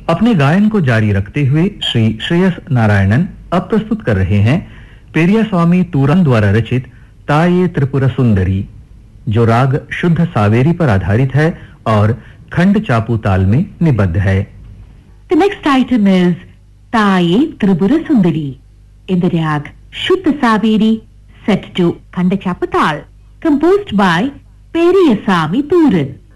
अपने गायन को जारी रखते हुए श्री श्रेयस नारायणन अब प्रस्तुत कर रहे हैं पेरियास्वामी तूरन द्वारा रचित ताये त्रिपुर सुंदरी, जो राग शुद्ध सावेरी पर आधारित है और खंड चापू ताल में निबद्ध है। The next item is Thaaye Tripura Sundari in the rag Shuddha Saveri set to Khanda Chapu Tal, composed by Periyasamy Tooran.